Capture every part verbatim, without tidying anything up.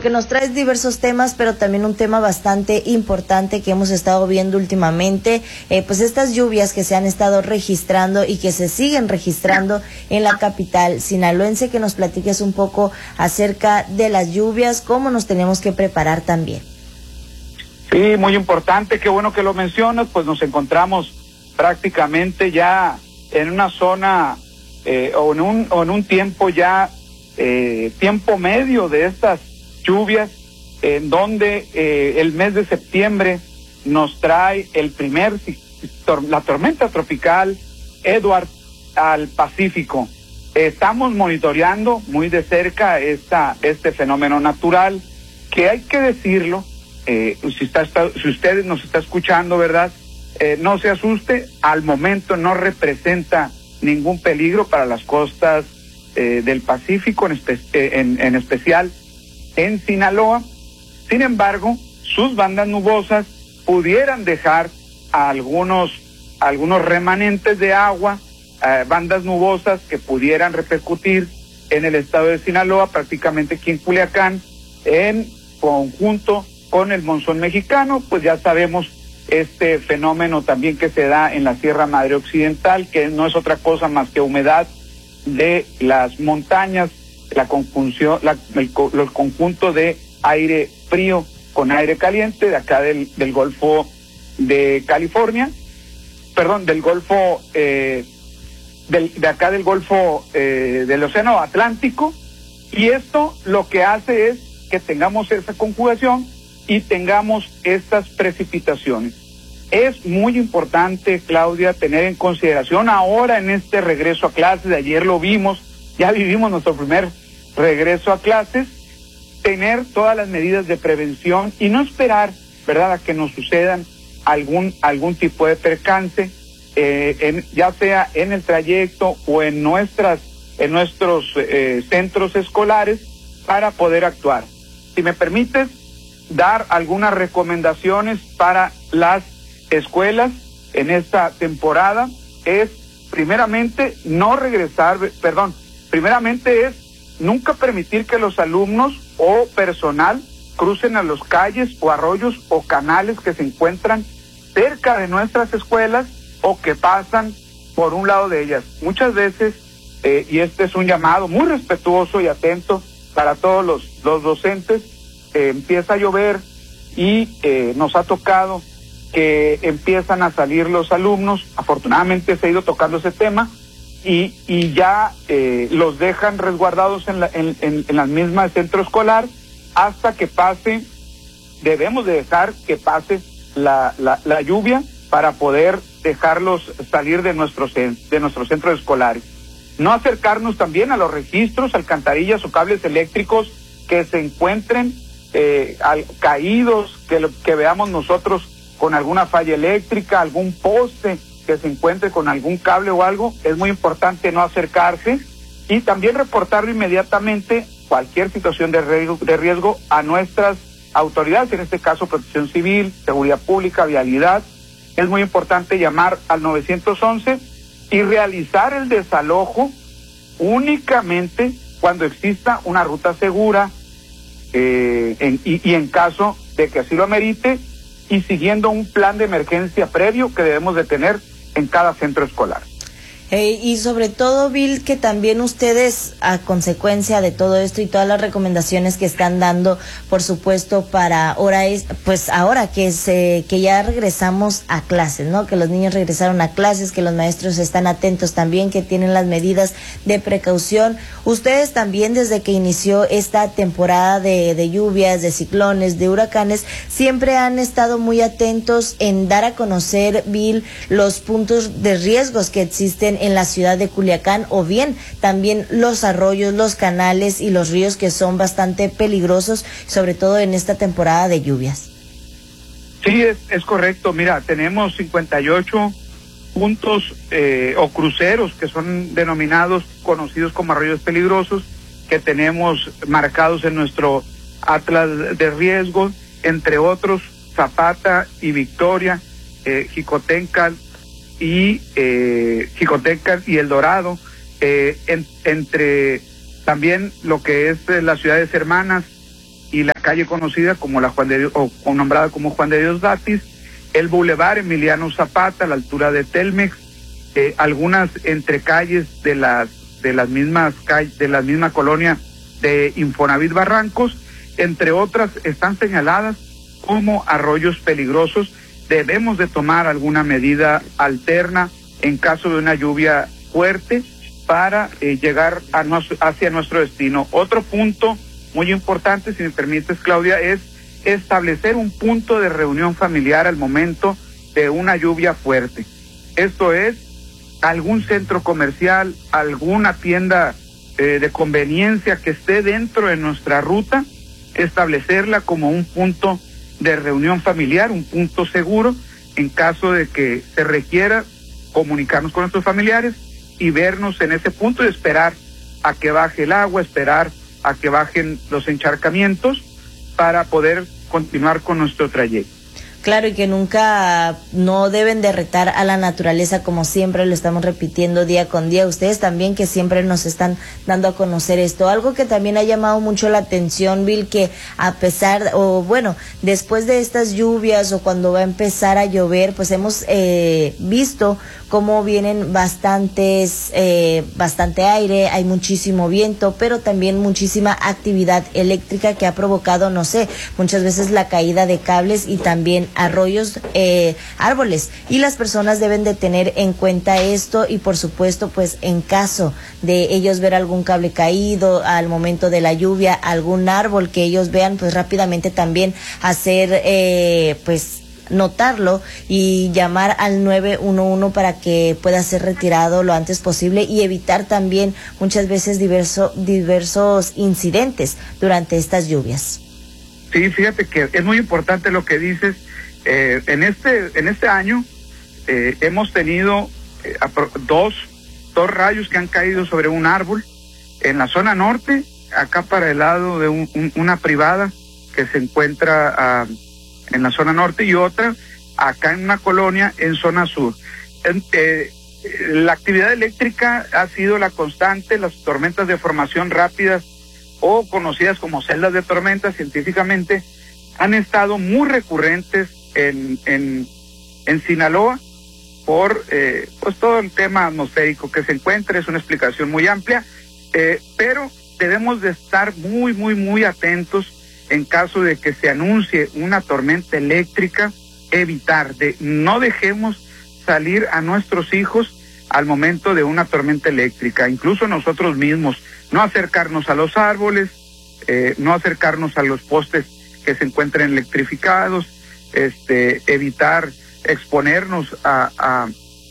porque nos traes diversos temas, pero también un tema bastante importante que hemos estado viendo últimamente, eh, pues estas lluvias que se han estado registrando y que se siguen registrando en la capital sinaloense, que nos platiques un poco acerca de las lluvias, cómo nos tenemos que preparar también. Sí, muy importante, qué bueno que lo mencionas, pues nos encontramos prácticamente ya en una zona eh, o, en un, o en un tiempo ya, eh, tiempo medio de estas lluvias, en donde eh, el mes de septiembre nos trae el primer, la tormenta tropical Edward al Pacífico. Estamos monitoreando muy de cerca esta, este fenómeno natural, que hay que decirlo, eh, si, está, está, si usted nos está escuchando, ¿verdad? Eh, no se asuste, al momento no representa ningún peligro para las costas eh, del Pacífico, en, espe en, en especial en Sinaloa. Sin embargo, sus bandas nubosas pudieran dejar a algunos, algunos remanentes de agua, eh, bandas nubosas que pudieran repercutir en el estado de Sinaloa, prácticamente aquí en Culiacán, en conjunto con el monzón mexicano. Pues ya sabemos este fenómeno también que se da en la Sierra Madre Occidental, que no es otra cosa más que humedad de las montañas, la conjunción, la, el, el conjunto de aire frío con aire caliente de acá del, del Golfo de California, perdón, del Golfo, eh, del, de acá del Golfo eh, del Océano Atlántico, y esto lo que hace es que tengamos esa conjugación y tengamos estas precipitaciones. Es muy importante, Claudia, tener en consideración ahora en este regreso a clases, de ayer lo vimos, ya vivimos nuestro primer regreso a clases, tener todas las medidas de prevención y no esperar, ¿verdad?, a que nos sucedan algún algún tipo de percance, eh, en, ya sea en el trayecto o en nuestras en nuestros eh, centros escolares, para poder actuar. Si me permites dar algunas recomendaciones para las escuelas en esta temporada, es primeramente no regresar, perdón, primeramente es nunca permitir que los alumnos o personal crucen a las calles o arroyos o canales que se encuentran cerca de nuestras escuelas o que pasan por un lado de ellas. Muchas veces, eh, y este es un llamado muy respetuoso y atento para todos los, los docentes, eh, empieza a llover y eh, nos ha tocado que empiezan a salir los alumnos. Afortunadamente se ha ido tocando ese tema y, y ya eh, los dejan resguardados en la, en, en, en la misma centro escolar hasta que pase, debemos de dejar que pase la, la, la lluvia para poder dejarlos salir de nuestros, de nuestros centros escolares. No acercarnos también a los registros, alcantarillas o cables eléctricos que se encuentren eh, al, caídos, que, lo, que veamos nosotros con alguna falla eléctrica, algún poste que se encuentre con algún cable o algo. Es muy importante no acercarse y también reportarlo inmediatamente cualquier situación de riesgo, de riesgo a nuestras autoridades, en este caso Protección Civil, Seguridad Pública, Vialidad. Es muy importante llamar al nueve once y realizar el desalojo únicamente cuando exista una ruta segura eh, en, y, y en caso de que así lo amerite, y siguiendo un plan de emergencia previo que debemos de tener en cada centro escolar. Eh, y sobre todo, Bill, que también ustedes, a consecuencia de todo esto y todas las recomendaciones que están dando, por supuesto, para ahora es, pues ahora que se, que ya regresamos a clases, ¿no? Que los niños regresaron a clases, que los maestros están atentos también, que tienen las medidas de precaución. Ustedes también, desde que inició esta temporada de, de lluvias, de ciclones, de huracanes, siempre han estado muy atentos en dar a conocer, Bill, los puntos de riesgos que existen en la ciudad de Culiacán, o bien también los arroyos, los canales y los ríos, que son bastante peligrosos, sobre todo en esta temporada de lluvias. Sí, es, es correcto. Mira, tenemos cincuenta y ocho puntos eh, o cruceros que son denominados, conocidos como arroyos peligrosos, que tenemos marcados en nuestro atlas de riesgo, entre otros Zapata y Victoria, eh, Jicotencal y eh, Jicotencal y El Dorado, eh, en, entre también lo que es eh, las ciudades hermanas, y la calle conocida como la Juan de Dios, o, o nombrada como Juan de Dios Batis, el Boulevard Emiliano Zapata a la altura de Telmex, eh, algunas entrecalles de las de las mismas calles, de la misma colonia de Infonavit Barrancos, entre otras, están señaladas como arroyos peligrosos. Debemos de tomar alguna medida alterna en caso de una lluvia fuerte para eh, llegar a nos, hacia nuestro destino. Otro punto muy importante, si me permites, Claudia, es establecer un punto de reunión familiar al momento de una lluvia fuerte. Esto es, algún centro comercial, alguna tienda eh, de conveniencia que esté dentro de nuestra ruta, establecerla como un punto de reunión familiar, un punto seguro, en caso de que se requiera comunicarnos con nuestros familiares y vernos en ese punto y esperar a que baje el agua, esperar a que bajen los encharcamientos para poder continuar con nuestro trayecto. Claro, y que nunca no deben de retar a la naturaleza, como siempre lo estamos repitiendo día con día. Ustedes también, que siempre nos están dando a conocer esto. Algo que también ha llamado mucho la atención, Bill, que a pesar, o bueno, después de estas lluvias o cuando va a empezar a llover, pues hemos eh, visto cómo vienen bastantes, eh, bastante aire, hay muchísimo viento, pero también muchísima actividad eléctrica que ha provocado, no sé, muchas veces la caída de cables y también arroyos, eh, árboles, y las personas deben de tener en cuenta esto. Y por supuesto, pues en caso de ellos ver algún cable caído al momento de la lluvia, algún árbol que ellos vean, pues rápidamente también hacer eh, pues notarlo y llamar al nueve uno uno para que pueda ser retirado lo antes posible y evitar también muchas veces diverso, diversos incidentes durante estas lluvias. Sí, fíjate que es muy importante lo que dices. Eh, en este en este año eh, hemos tenido eh, dos dos rayos que han caído sobre un árbol en la zona norte, acá para el lado de un, un, una privada que se encuentra uh, en la zona norte, y otra acá en una colonia en zona sur. Eh, la actividad eléctrica ha sido la constante. Las tormentas de formación rápidas, o conocidas como celdas de tormenta científicamente, han estado muy recurrentes en en, en Sinaloa por eh, pues todo el tema atmosférico que se encuentra. Es una explicación muy amplia, eh, pero debemos de estar muy, muy, muy atentos en caso de que se anuncie una tormenta eléctrica. Evitar, de no dejemos salir a nuestros hijos al momento de una tormenta eléctrica, incluso nosotros mismos, no acercarnos a los árboles, eh, no acercarnos a los postes que se encuentren electrificados, este, evitar exponernos a, a,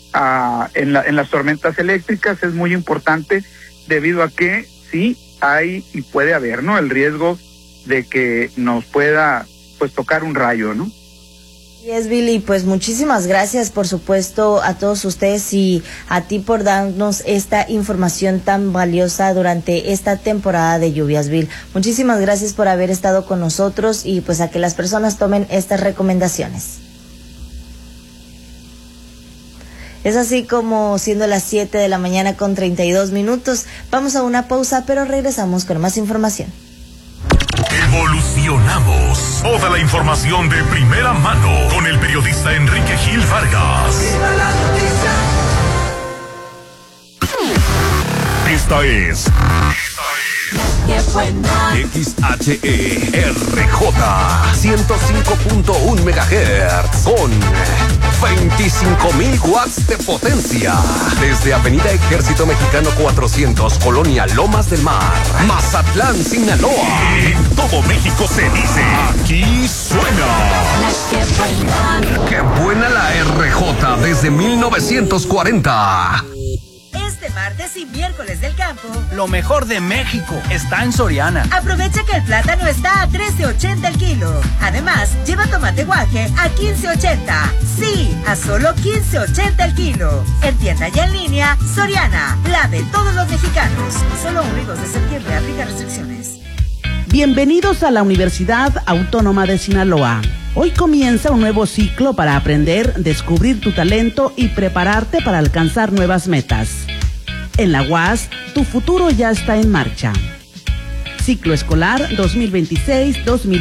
a en, la, en las tormentas eléctricas. Es muy importante, debido a que sí hay y puede haber, ¿no?, el riesgo de que nos pueda pues tocar un rayo, ¿no? Y es, Billy, pues muchísimas gracias, por supuesto, a todos ustedes y a ti por darnos esta información tan valiosa durante esta temporada de lluvias, Bill. Muchísimas gracias por haber estado con nosotros y pues a que las personas tomen estas recomendaciones. Es así como, siendo las siete de la mañana con treinta y dos minutos, vamos a una pausa, pero regresamos con más información. Evolucionamos. Toda la información de primera mano con el periodista Enrique Gil Vargas. Esta es X H E R J ciento cinco punto uno megahertz con veinticinco mil watts de potencia. Desde Avenida Ejército Mexicano cuatrocientos, Colonia Lomas del Mar, Mazatlán, Sinaloa. En todo México se dice, aquí suena. ¡Qué buena la R J desde mil novecientos cuarenta! Este martes y miércoles del campo, lo mejor de México está en Soriana. Aprovecha que el plátano está a trece ochenta el kilo. Además, lleva tomate guaje a quince ochenta. Sí, a solo quince ochenta el kilo. En tienda y en línea, Soriana, la de todos los mexicanos. Solo uno y dos de septiembre, aplica restricciones. Bienvenidos a la Universidad Autónoma de Sinaloa. Hoy comienza un nuevo ciclo para aprender, descubrir tu talento y prepararte para alcanzar nuevas metas. En la U A S, tu futuro ya está en marcha. Ciclo escolar dos mil veintiséis dos mil